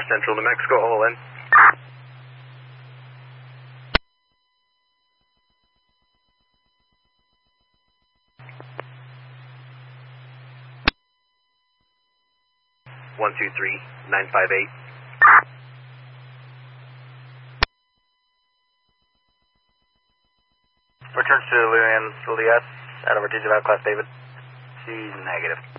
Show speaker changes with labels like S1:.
S1: Central New Mexico, hole in. One two three 958.
S2: Return to Lillian Elias, out of Artesia Class David. She's negative.